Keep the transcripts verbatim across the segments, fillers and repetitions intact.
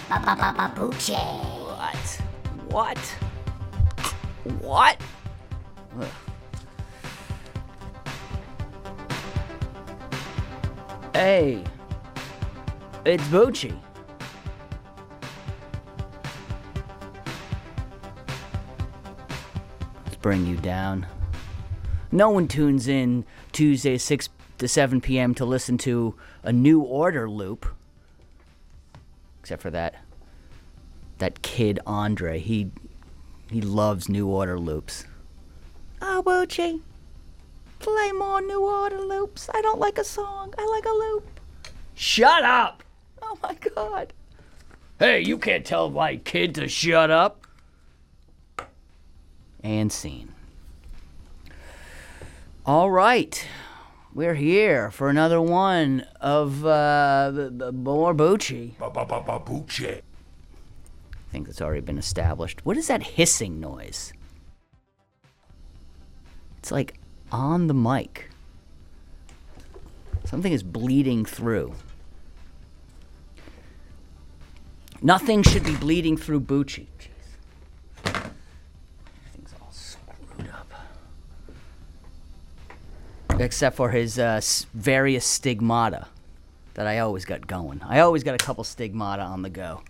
Ba-ba-ba-ba-ba-boochie. What? What? What? Ugh. Hey, it's Bucci. Let's bring you down. No one tunes in Tuesday six to seven p.m. to listen to a New Order loop. Except for that that kid Andre. He he loves New Order loops. Oh, Bucci, play more New Order loops. I don't like a song. I like a loop. Shut up! Oh my God. Hey, you can't tell my kid to shut up. And scene. All right. We're here for another one of uh, b- b- more Bucci. Ba-ba-ba-ba-Bucci. I think that's already been established. What is that hissing noise? It's like on the mic. Something is bleeding through. Nothing should be bleeding through Bucci. Jeez. Everything's all screwed up. Except for his uh, s- various stigmata that I always got going. I always got a couple stigmata on the go.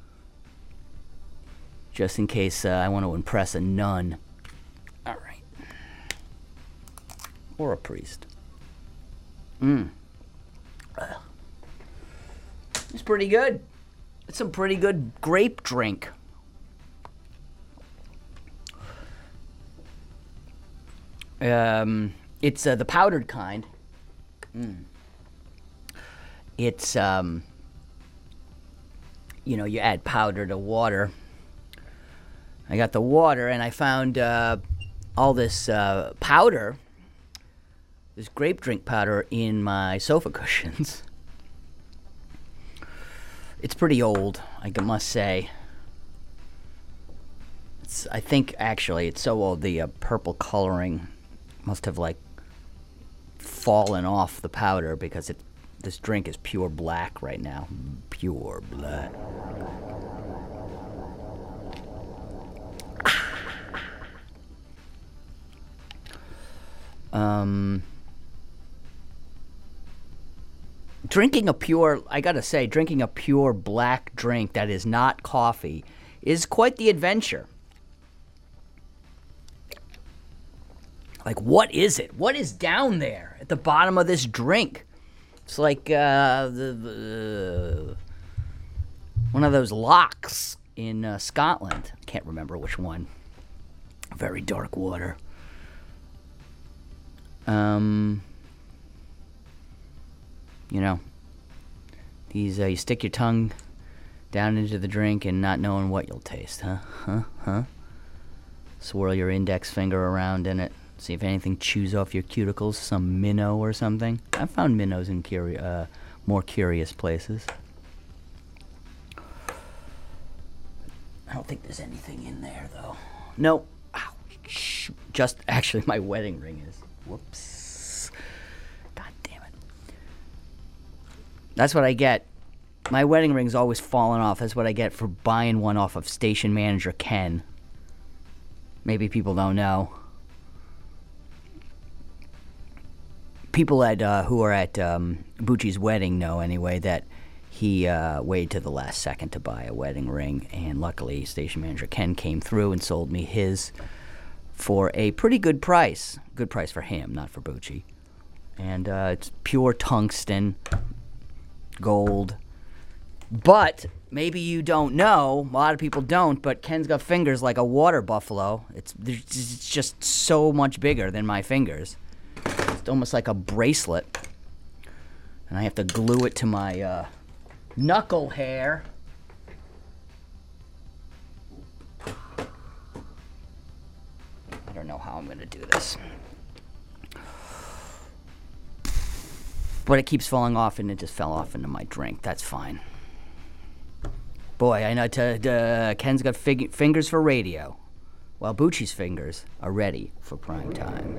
Just in case uh, I want to impress a nun. All right. Or a priest. Mmm. It's pretty good. It's some pretty good grape drink. Um, it's uh, the powdered kind. Mm. It's, um, you know, you add powder to water. I got the water, and I found uh, all this uh, powder, this grape drink powder, in my sofa cushions. It's pretty old, I must say. It's, I think, actually, it's so old, the uh, purple coloring must have, like, fallen off the powder, because it, this drink is pure black right now. Pure black. Um, drinking a pure, I gotta say, drinking a pure black drink that is not coffee is quite the adventure. Like, what is it? What is down there at the bottom of this drink? It's like uh, the, the one of those locks in uh, Scotland. I can't remember which one. Very dark water. Um, you know, these, uh, you stick your tongue down into the drink and not knowing what you'll taste, huh? Huh? Huh? Swirl your index finger around in it, see if anything chews off your cuticles, some minnow or something. I've found minnows in curi- uh, more curious places. I don't think there's anything in there, though. Nope. Ouch. Just, actually, my wedding ring is. Whoops. God damn it. That's what I get. My wedding ring's always falling off. That's what I get for buying one off of station manager Ken. Maybe people don't know. People at uh, who are at um, Bucci's wedding know, anyway, that he uh, waited to the last second to buy a wedding ring, and luckily station manager Ken came through and sold me his for a pretty good price. Good price for him, not for Bucci. And uh, it's pure tungsten, gold. But maybe you don't know, a lot of people don't, but Ken's got fingers like a water buffalo. It's, it's just so much bigger than my fingers. It's almost like a bracelet. And I have to glue it to my uh, knuckle hair. I don't know how I'm going to do this. But it keeps falling off, and it just fell off into my drink. That's fine. Boy, I know t- t- Ken's got fig- fingers for radio, while Bucci's fingers are ready for prime time.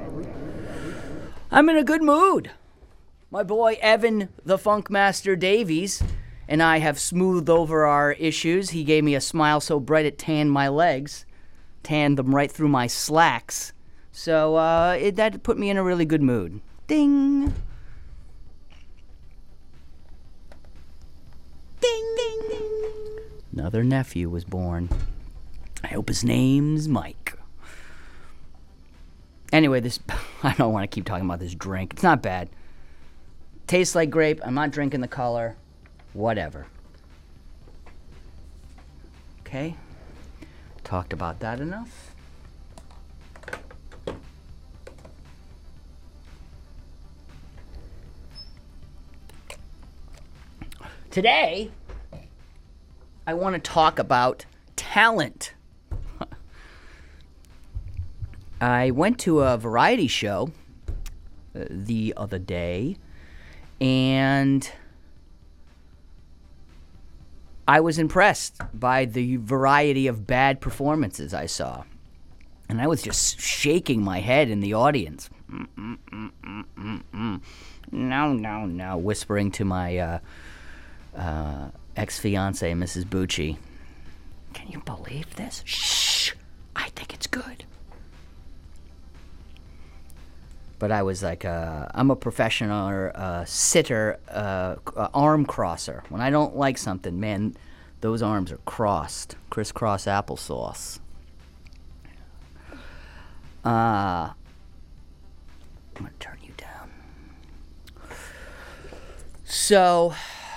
I'm in a good mood. My boy Evan the Funkmaster Davies and I have smoothed over our issues. He gave me a smile so bright it tanned my legs, tanned them right through my slacks. So uh, it, that put me in a really good mood. Ding. Ding, ding, ding. Another nephew was born. I hope his name's Mike. Anyway, this I don't want to keep talking about this drink. It's not bad. Tastes like grape. I'm not drinking the color. Whatever. Okay. Talked about that enough. Today, I want to talk about talent. I went to a variety show uh, the other day, and I was impressed by the variety of bad performances I saw. And I was just shaking my head in the audience. Mm, mm, mm, mm, mm, mm. No, no, no, whispering to my uh, uh, ex-fiancée, Missus Bucci. Can you believe this? Shh! I think it's good. But I was like, uh, I'm a professional uh, sitter, uh, uh, arm crosser. When I don't like something, man, those arms are crossed. Crisscross applesauce. Uh, I'm going to turn you down. So,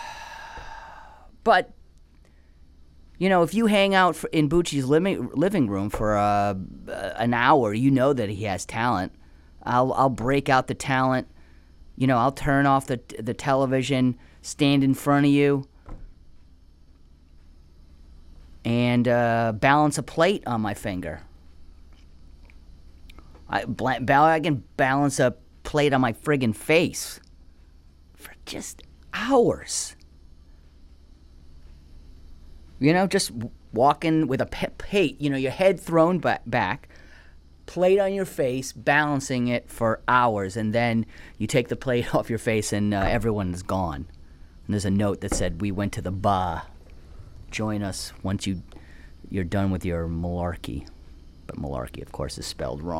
but, you know, if you hang out for, in Bucci's living, living room for uh, an hour, you know that he has talent. I'll I'll break out the talent. You know, I'll turn off the the television, stand in front of you, and uh, balance a plate on my finger. I, I can balance a plate on my friggin' face for just hours. You know, just walking with a plate, you know, your head thrown back, plate on your face, balancing it for hours, and then you take the plate off your face and uh, everyone is gone. And there's a note that said, "We went to the bar. Join us once you, you're done with your malarkey." But malarkey, of course, is spelled wrong.